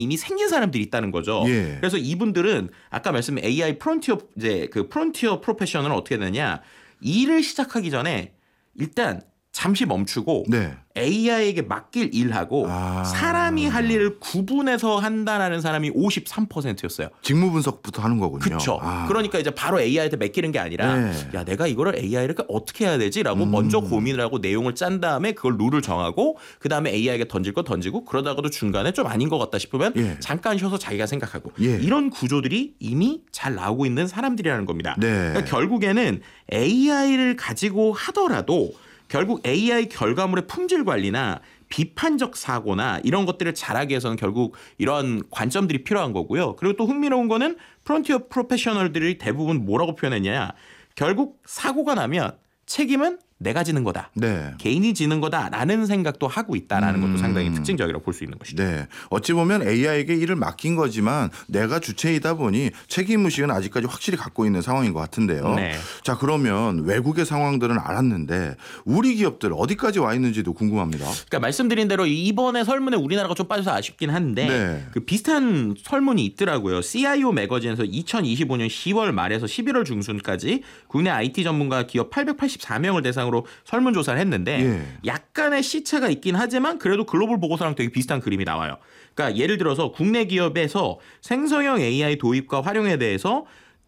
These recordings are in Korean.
이미 생긴 사람들이 있다는 거죠. 예. 그래서 이분들은 아까 말씀드린 AI 프론티어 이제 그 프론티어 프로페셔널은 어떻게 되느냐? 일을 시작하기 전에 일단 잠시 멈추고 네. AI에게 맡길 일하고 사람이 할 일을 구분해서 한다라는 사람이 53%였어요. 직무 분석부터 하는 거군요. 그렇죠. 그러니까 이제 바로 AI한테 맡기는 게 아니라 네. 야 내가 이거를 AI를 어떻게 해야 되지라고 먼저 고민을 하고 내용을 짠 다음에 그걸 룰을 정하고 그다음에 AI에게 던질 거 던지고 그러다가도 중간에 좀 아닌 것 같다 싶으면 예. 잠깐 쉬어서 자기가 생각하고 예. 이런 구조들이 이미 잘 나오고 있는 사람들이라는 겁니다. 네. 그러니까 결국에는 AI를 가지고 하더라도 결국 AI 결과물의 품질 관리나 비판적 사고나 이런 것들을 잘하기 위해서는 결국 이런 관점들이 필요한 거고요. 그리고 또 흥미로운 거는 프론티어 프로페셔널들이 대부분 뭐라고 표현했냐. 결국 사고가 나면 책임은 내가 지는 거다. 네. 개인이 지는 거다라는 생각도 하고 있다라는 것도 상당히 특징적이라고 볼 수 있는 것이죠. 네. 어찌 보면 AI에게 일을 맡긴 거지만 내가 주체이다 보니 책임의식은 아직까지 확실히 갖고 있는 상황인 것 같은데요. 네. 자, 그러면 외국의 상황들은 알았는데 우리 기업들 어디까지 와 있는지도 궁금합니다. 그러니까 말씀드린 대로 이번에 설문에 우리나라가 좀 빠져서 아쉽긴 한데 네. 그 비슷한 설문이 있더라고요. CIO 매거진에서 2025년 10월 말에서 11월 중순까지 국내 IT 전문가 기업 884명을 대상으로 설문조사를 했는데 예. 약간의 시차가 있긴 하지만 그래도 글로벌 보고서랑 되게 비슷한 그림이 나와요. 그러니까 예를 들어서 국내 기업에서 생성형 AI 도입과 활용에 대해서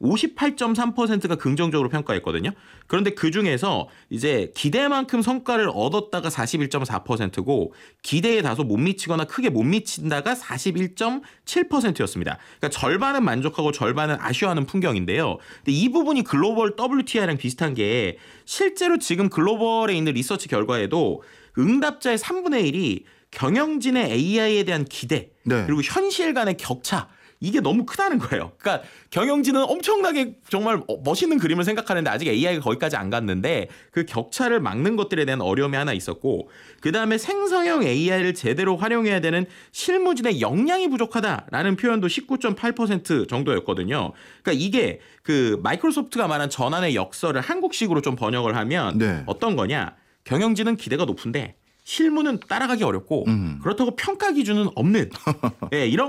58.3%가 긍정적으로 평가했거든요. 그런데 그 중에서 이제 기대만큼 성과를 얻었다가 41.4%고 기대에 다소 못 미치거나 크게 못 미친다가 41.7%였습니다. 그러니까 절반은 만족하고 절반은 아쉬워하는 풍경인데요. 근데 이 부분이 글로벌 WTI랑 비슷한 게 실제로 지금 글로벌에 있는 리서치 결과에도 응답자의 3분의 1이 경영진의 AI에 대한 기대 네. 그리고 현실 간의 격차 이게 너무 크다는 거예요. 그러니까 경영진은 엄청나게 정말 멋있는 그림을 생각하는데 아직 AI가 거기까지 안 갔는데 그 격차를 막는 것들에 대한 어려움이 하나 있었고 그다음에 생성형 AI를 제대로 활용해야 되는 실무진의 역량이 부족하다라는 표현도 19.8% 정도였거든요. 그러니까 이게 그 마이크로소프트가 말한 전환의 역설을 한국식으로 좀 번역을 하면 네. 어떤 거냐. 경영진은 기대가 높은데 실무는 따라가기 어렵고 그렇다고 평가 기준은 없는 이런